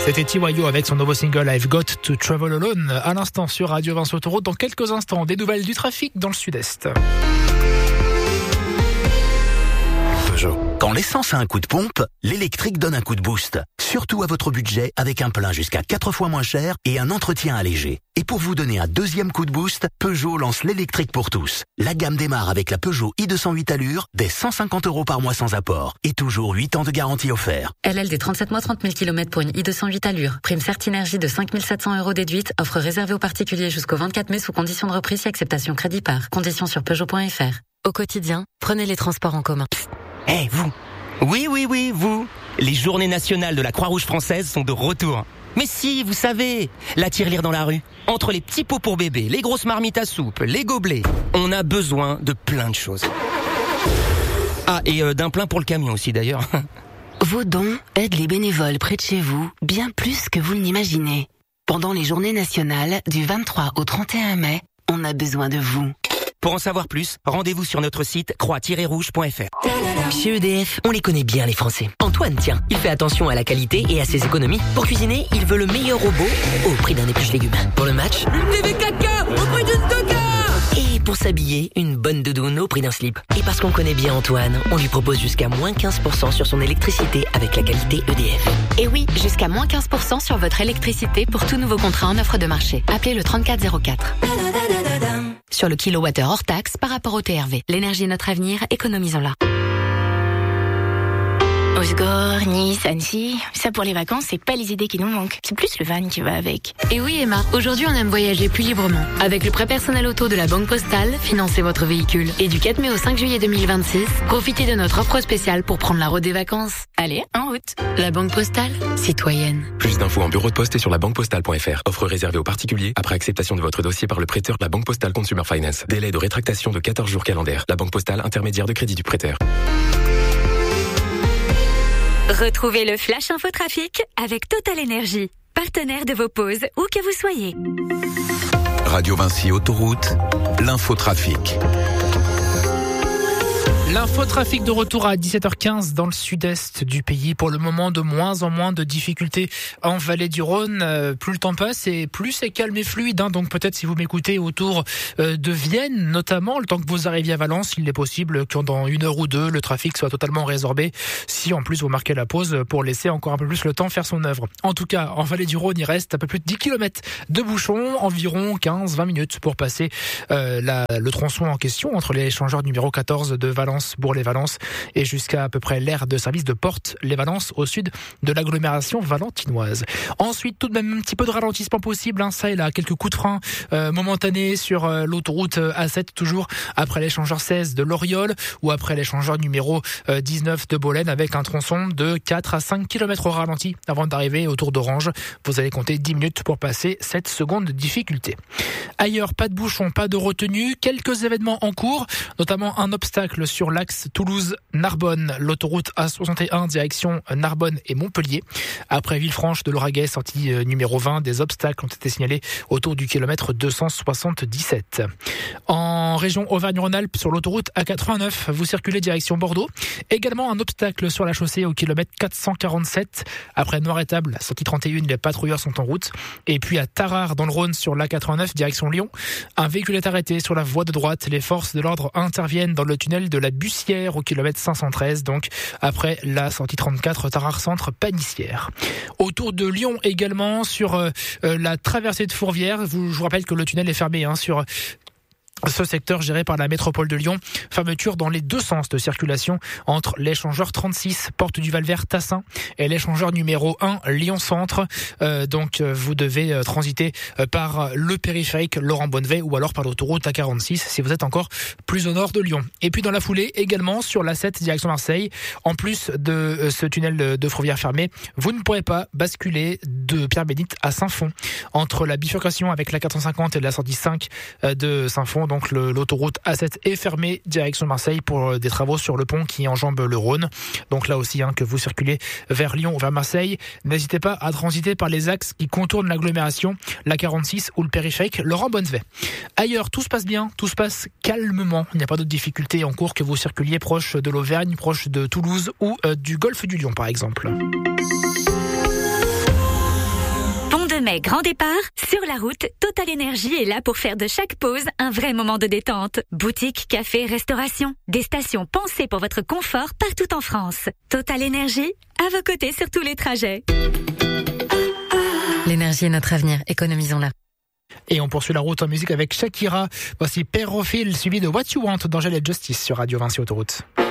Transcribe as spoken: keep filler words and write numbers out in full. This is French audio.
C'était T Y O avec son nouveau single I've Got to Travel Alone. À l'instant sur Radio Vinci Autoroute. Dans quelques instants, des nouvelles du trafic dans le sud-est. Peugeot. Quand l'essence a un coup de pompe, l'électrique donne un coup de boost. Surtout à votre budget, avec un plein jusqu'à quatre fois moins cher et un entretien allégé. Et pour vous donner un deuxième coup de boost, Peugeot lance l'électrique pour tous. La gamme démarre avec la Peugeot i deux cent huit Allure, dès cent cinquante euros par mois sans apport. Et toujours huit ans de garantie offert. L L D trente-sept mois, trente mille kilomètres pour une i deux cent huit Allure. Prime Certinergie de cinq mille sept cents euros déduite. Offre réservée aux particuliers jusqu'au vingt-quatre mai sous condition de reprise et acceptation crédit par. Conditions sur Peugeot point F R. Au quotidien, prenez les transports en commun. Eh, hey, vous! Oui, oui, oui, vous! Les journées nationales de la Croix-Rouge française sont de retour. Mais si, vous savez, la tirelire dans la rue, entre les petits pots pour bébé, les grosses marmites à soupe, les gobelets, on a besoin de plein de choses. Ah, et euh, d'un plein pour le camion aussi d'ailleurs. Vos dons aident les bénévoles près de chez vous, bien plus que vous ne l'imaginez. Pendant les journées nationales, du vingt-trois au trente et un mai, on a besoin de vous. Pour en savoir plus, rendez-vous sur notre site croix tiret rouge point F R. Chez E D F, on les connaît bien les Français. Antoine, tiens, il fait attention à la qualité et à ses économies. Pour cuisiner, il veut le meilleur robot au prix d'un épluche légumes. Pour le match, une T V quatre K au prix d'une toca. Et pour s'habiller, une bonne doudoune au prix d'un slip. Et parce qu'on connaît bien Antoine, on lui propose jusqu'à moins quinze pour cent sur son électricité avec la qualité E D F. Et oui, jusqu'à moins quinze pour cent sur votre électricité pour tout nouveau contrat en offre de marché. Appelez le trente-quatre zéro quatre. Sur le kilowattheure hors taxe par rapport au T R V. L'énergie est notre avenir, économisons-la. Osgore, Nice, Annecy, ça pour les vacances, c'est pas les idées qui nous manquent. C'est plus le van qui va avec. Et oui Emma, aujourd'hui on aime voyager plus librement. Avec le prêt personnel auto de la Banque Postale, financez votre véhicule. Et du quatre mai au cinq juillet deux mille vingt-six, profitez de notre offre spéciale pour prendre la route des vacances. Allez, en route. La Banque Postale, citoyenne. Plus d'infos en bureau de poste et sur la banque postale point F R. Offre réservée aux particuliers après acceptation de votre dossier par le prêteur de la Banque Postale Consumer Finance. Délai de rétractation de quatorze jours calendaires. La Banque Postale, intermédiaire de crédit du prêteur. Retrouvez le Flash Infotrafic avec Total Énergie, partenaire de vos pauses, où que vous soyez. Radio Vinci Autoroute, l'infotrafic. L'infotrafic de retour à dix-sept heures quinze dans le sud-est du pays. Pour le moment, de moins en moins de difficultés en vallée du Rhône. Euh, plus le temps passe et plus c'est calme et fluide. Hein. Donc peut-être si vous m'écoutez autour euh, de Vienne, notamment, le temps que vous arriviez à Valence, il est possible que dans une heure ou deux, le trafic soit totalement résorbé. Si en plus vous marquez la pause pour laisser encore un peu plus le temps faire son œuvre. En tout cas, en vallée du Rhône, il reste un peu plus de dix kilomètres de bouchons, environ quinze à vingt minutes pour passer euh, la, le tronçon en question entre les échangeurs numéro quatorze de Valence, Bourg-les-Valences et jusqu'à à peu près l'aire de service de Porte-les-Valences au sud de l'agglomération valentinoise. Ensuite, tout de même un petit peu de ralentissement possible, hein, ça et là, quelques coups de frein euh, momentanés sur euh, l'autoroute A sept, toujours après l'échangeur seize de l'Oriole ou après l'échangeur numéro euh, dix-neuf de Bolène avec un tronçon de quatre à cinq kilomètres au ralenti avant d'arriver autour d'Orange. Vous allez compter dix minutes pour passer cette seconde de difficulté. Ailleurs, pas de bouchon, pas de retenue, quelques événements en cours, notamment un obstacle sur l'axe Toulouse-Narbonne, l'autoroute A soixante et un direction Narbonne et Montpellier. Après Villefranche de l'Auragais, sortie numéro vingt, des obstacles ont été signalés autour du kilomètre deux cent soixante-dix-sept. En région Auvergne-Rhône-Alpes, sur l'autoroute A quatre-vingt-neuf, vous circulez direction Bordeaux. Également un obstacle sur la chaussée au kilomètre quatre cent quarante-sept. Après Noiretable, sortie trente et un, les patrouilleurs sont en route. Et puis à Tarare, dans le Rhône, sur l'A quatre-vingt-neuf, direction Lyon, un véhicule est arrêté sur la voie de droite. Les forces de l'ordre interviennent dans le tunnel de la Bussière au kilomètre cinq cent treize, donc après la sortie trente-quatre Tarare Centre Panissière. Autour de Lyon également, sur euh, la traversée de Fourvière, vous, je vous rappelle que le tunnel est fermé hein, sur ce secteur géré par la métropole de Lyon. Fermeture dans les deux sens de circulation entre l'échangeur trente-six, porte du Val-Vert Tassin, et l'échangeur numéro un, Lyon-Centre. Euh, donc vous devez euh, transiter euh, par le périphérique Laurent Bonnevet ou alors par l'autoroute A quarante-six si vous êtes encore plus au nord de Lyon. Et puis dans la foulée, également sur l'A sept direction Marseille, en plus de euh, ce tunnel de, de Fourvière fermé, vous ne pourrez pas basculer de Pierre-Bénite à Saint-Fond. Entre la bifurcation avec la quatre cent cinquante et la sortie cinq euh, de Saint-Fond, donc le, l'autoroute A sept est fermée direction Marseille pour des travaux sur le pont qui enjambe le Rhône. Donc là aussi, hein, que vous circulez vers Lyon ou vers Marseille, n'hésitez pas à transiter par les axes qui contournent l'agglomération, la quarante-six ou le périphérique Laurent Bonnevet. Ailleurs, tout se passe bien, tout se passe calmement. Il n'y a pas d'autres difficultés en cours que vous circuliez proche de l'Auvergne, proche de Toulouse ou euh, du golfe du Lion par exemple. mai, grand départ. Sur la route, Total Énergie est là pour faire de chaque pause un vrai moment de détente. Boutique, café, restauration. Des stations pensées pour votre confort partout en France. Total Énergie, à vos côtés sur tous les trajets. L'énergie est notre avenir, économisons-la. Et on poursuit la route en musique avec Shakira. Voici Perrophile suivi de What You Want d'Angèle et Justice sur Radio Vinci Autoroute.